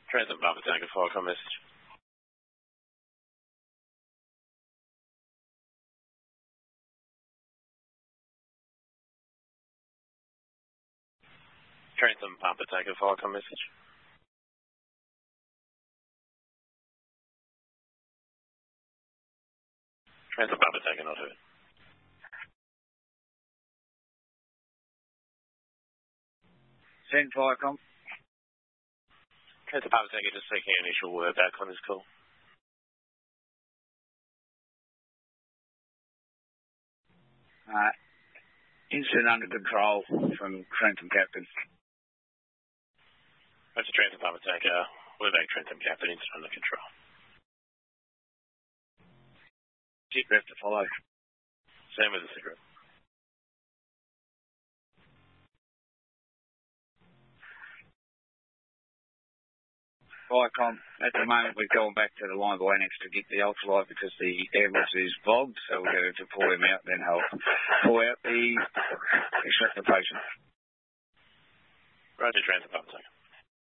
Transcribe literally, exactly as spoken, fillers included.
Transom Papa Tango, Falcon message. Transom Papa Tango, Falcon message. Transom Papa Tango, not heard. Send Falcon. Transom Papa Tango, just seeking initial word back on this call. Uh, incident under control from Trentham Captain. That's a Transom Papa Tango. We're back, Trentham Captain, incident under control. Sit rep to follow. Same with the cigarette. Viacom, at the moment we've gone back to the line by next to get the ultralight because the airbox is bogged, so we're going to pull him out, then help pull out the extract the patient. Roger, Transom Papa Tango.